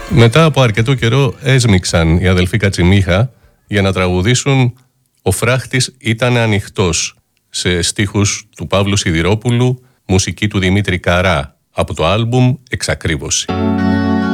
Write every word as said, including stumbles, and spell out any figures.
Μετά από αρκετό καιρό έσμιξαν οι αδελφοί Κατσιμίχα για να τραγουδήσουν «Ο φράχτης ήταν ανοιχτός» σε στίχους του Παύλου Σιδηρόπουλου, μουσική του Δημήτρη Καρά, από το άλμπουμ «Εξακρίβωση».